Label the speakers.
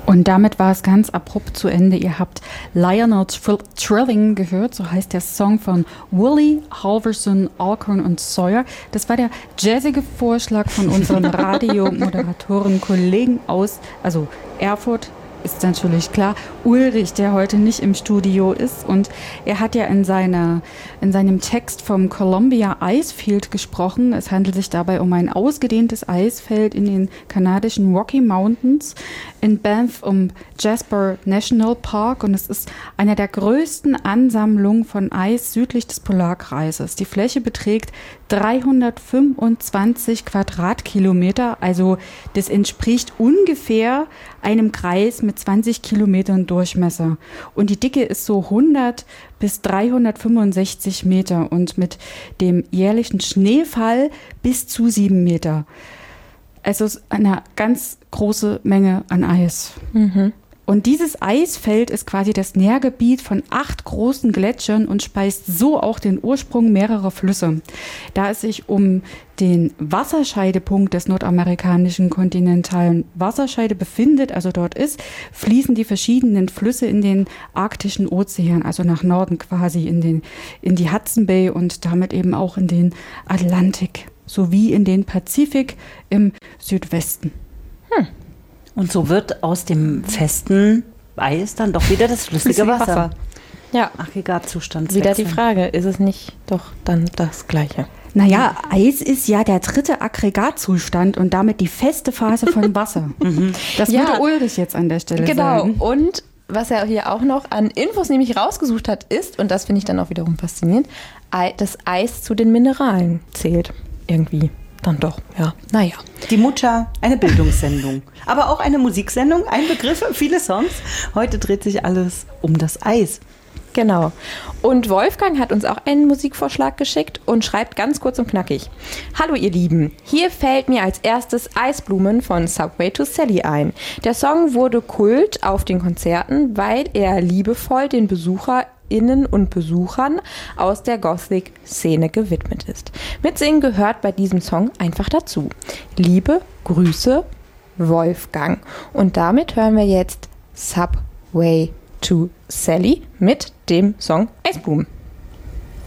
Speaker 1: Und damit war es ganz abrupt zu Ende. Ihr habt Lionel Trilling gehört, so heißt der Song von Woolley, Halverson, Alcorn und Sawyer. Das war der jazzige Vorschlag von unseren Radiomoderatoren, Kollegen aus, also Erfurt, ist natürlich klar, Ulrich, der heute nicht im Studio ist. Und er hat ja in seinem Text vom Columbia Icefield gesprochen. Es handelt sich dabei um ein ausgedehntes Eisfeld in den kanadischen Rocky Mountains, in Banff um Jasper National Park. Und es ist eine der größten Ansammlungen von Eis südlich des Polarkreises. Die Fläche beträgt 325 Quadratkilometer, also das entspricht ungefähr einem Kreis mit 20 Kilometern Durchmesser. Und die Dicke ist so 100 bis 365 Meter und mit dem jährlichen Schneefall bis zu 7 Meter. Also es ist eine ganz große Menge an Eis. Mhm. Und dieses Eisfeld ist quasi das Nährgebiet von 8 großen Gletschern und speist so auch den Ursprung mehrerer Flüsse. Da es sich um den Wasserscheidepunkt des nordamerikanischen kontinentalen Wasserscheide befindet, also dort ist, fließen die verschiedenen Flüsse in den arktischen Ozean, also nach Norden quasi in die Hudson Bay und damit eben auch in den Atlantik sowie in den Pazifik im Südwesten.
Speaker 2: Und so wird aus dem festen Eis dann doch wieder das flüssige Wasser.
Speaker 3: Ja.
Speaker 2: Aggregatzustand.
Speaker 3: Wieder die Frage, ist es nicht doch dann das Gleiche?
Speaker 1: Naja, Eis ist ja der 3. Aggregatzustand und damit die feste Phase von Wasser. Das würde Ulrich jetzt an der Stelle sagen.
Speaker 3: Genau. Und was er hier auch noch an Infos nämlich rausgesucht hat, ist, und das finde ich dann auch wiederum faszinierend, dass Eis zu den Mineralen zählt. Irgendwie. Dann doch, ja. Naja.
Speaker 2: Die Mutter, eine Bildungssendung. Aber auch eine Musiksendung, ein Begriff, viele Songs. Heute dreht sich alles um das Eis.
Speaker 3: Genau. Und Wolfgang hat uns auch einen Musikvorschlag geschickt und schreibt ganz kurz und knackig. Hallo ihr Lieben, hier fällt mir als erstes Eisblumen von Subway to Sally ein. Der Song wurde Kult auf den Konzerten, weil er liebevoll den BesucherInnen und Besuchern aus der Gothic-Szene gewidmet ist. Mitsingen gehört bei diesem Song einfach dazu. Liebe Grüße, Wolfgang. Und damit hören wir jetzt Subway to Sally mit dem Song Eisblumen.